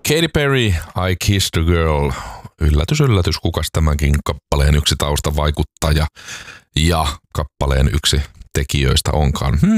Katy Perry, I Kissed a Girl. Yllätys, yllätys, kukas tämänkin kappaleen yksi taustavaikuttaja ja kappaleen yksi tekijöistä onkaan.